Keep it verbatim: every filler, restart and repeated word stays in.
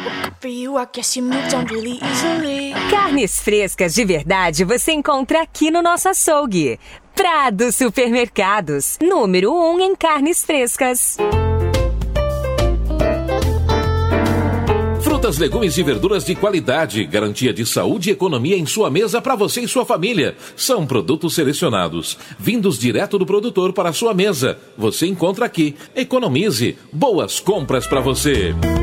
For you, I guess you moved on really easily. Carnes frescas de verdade você encontra aqui no nosso açougue. Prado Supermercados, número um em carnes frescas. Frutas, legumes e verduras de qualidade, garantia de saúde e economia em sua mesa para você e sua família. São produtos selecionados, vindos direto do produtor para a sua mesa. Você encontra aqui. Economize. Boas compras para você.